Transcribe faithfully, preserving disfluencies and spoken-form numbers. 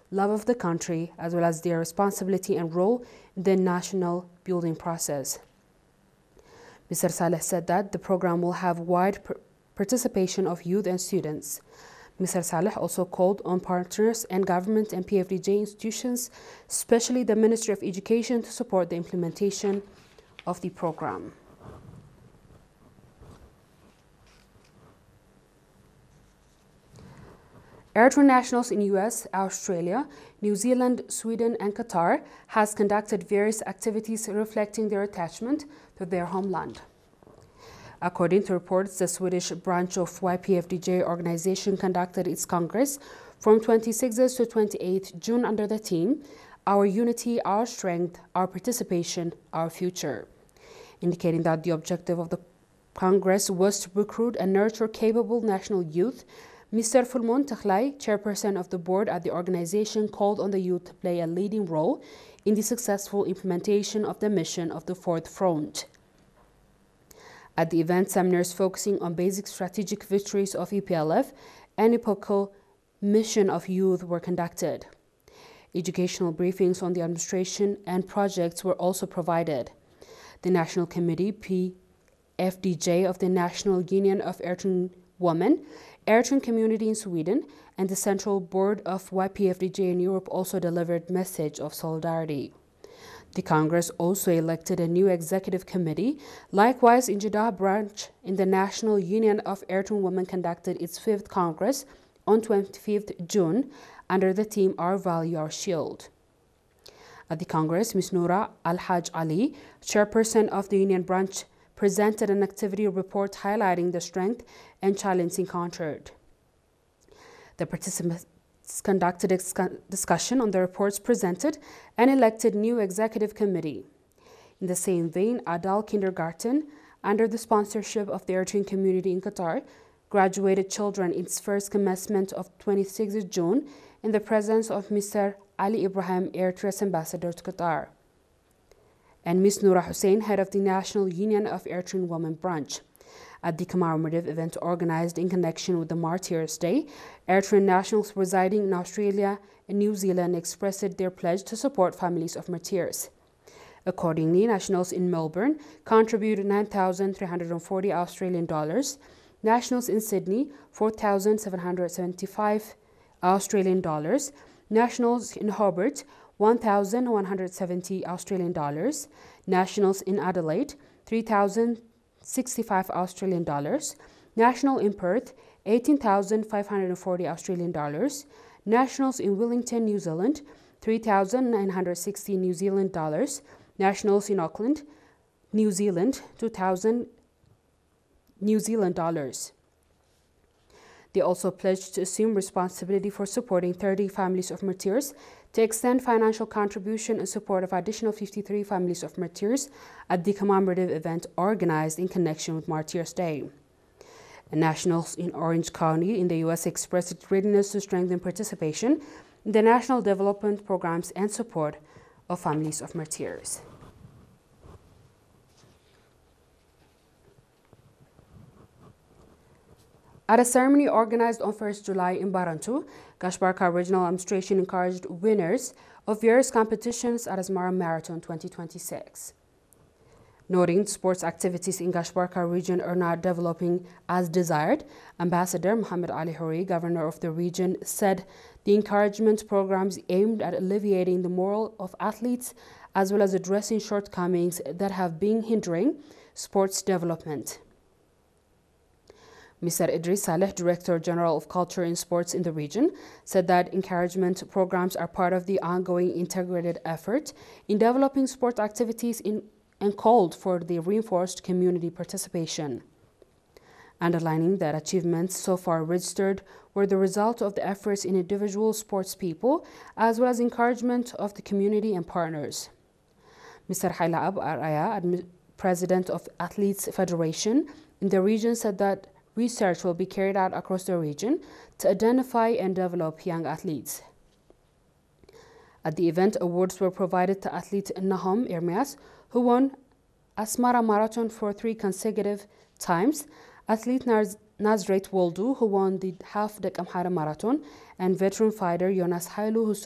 love of the country, as well as their responsibility and role in the national building process. Mister Saleh said that the program will have wide participation of youth and students. Mister Saleh also called on partners and government and P F D J institutions, especially the Ministry of Education, to support the implementation of the program. Eritrean nationals in U S, Australia, New Zealand, Sweden, and Qatar has conducted various activities reflecting their attachment to their homeland. According to reports, the Swedish branch of Y P F D J organization conducted its Congress from twenty-sixth to twenty-eighth June under the theme, Our Unity, Our Strength, Our Participation, Our Future, indicating that the objective of the Congress was to recruit and nurture capable national youth. Mister Fulmon Takhlai, chairperson of the board at the organization, called on the youth to play a leading role in the successful implementation of the mission of the Fourth Front. At the event, seminars focusing on basic strategic victories of E P L F and epochal mission of youth were conducted. Educational briefings on the administration and projects were also provided. The National Committee, P F D J, of the National Union of Eritrean Women, Eritrean Community in Sweden, and the Central Board of Y P F D J in Europe also delivered message of solidarity. The Congress also elected a new executive committee. Likewise, in Jeddah branch in the National Union of Eritrean Women conducted its fifth Congress on twenty-fifth June under the theme Our Value, Our Shield. At the Congress, Miz Noura Al-Haj Ali, chairperson of the Union branch, presented an activity report highlighting the strength and challenge encountered. The participants conducted a discussion on the reports presented and elected new executive committee. In the same vein, Adal Kindergarten, under the sponsorship of the Eritrean community in Qatar, graduated children in its first commencement of twenty-sixth June in the presence of Mister Ali Ibrahim, Eritrea's ambassador to Qatar, and Miz Noura Hussein, head of the National Union of Eritrean Women branch. At the commemorative event organized in connection with the Martyrs' Day, Eritrean nationals residing in Australia and New Zealand expressed their pledge to support families of martyrs. Accordingly, nationals in Melbourne contributed nine thousand three hundred forty Australian dollars, nationals in Sydney four thousand seven hundred seventy-five Australian dollars, nationals in Hobart one thousand one hundred seventy Australian dollars, nationals in Adelaide three thousand sixty-five Australian dollars, national in Perth eighteen thousand five hundred forty Australian dollars, nationals in Wellington, New Zealand three thousand nine hundred sixty New Zealand dollars, nationals in Auckland, New Zealand two thousand New Zealand dollars. They also pledged to assume responsibility for supporting thirty families of martyrs, to extend financial contribution in support of additional fifty-three families of martyrs at the commemorative event organized in connection with Martyrs' Day. And nationals in Orange County in the U S expressed its readiness to strengthen participation in the national development programs and support of families of martyrs. At a ceremony organized on first July in Barantu, Gashbarka Regional Administration encouraged winners of various competitions at Asmara Marathon twenty twenty-six. Noting sports activities in Gashbarka region are not developing as desired, Ambassador Muhammad Ali Houri, governor of the region, said the encouragement programs aimed at alleviating the morale of athletes as well as addressing shortcomings that have been hindering sports development. Mister Idris Saleh, Director General of Culture and Sports in the region, said that encouragement programs are part of the ongoing integrated effort in developing sport activities in, and called for the reinforced community participation, underlining that achievements so far registered were the result of the efforts in individual sports people as well as encouragement of the community and partners. Mister Haila Abu Araya, President of Athletes Federation in the region, said that research will be carried out across the region to identify and develop young athletes. At the event, awards were provided to athlete Nahom Ermias, who won Asmara Marathon for three consecutive times, athlete Naz Nazret Woldu, who won the half Dek Amhara Marathon, and veteran fighter Jonas Hailu, who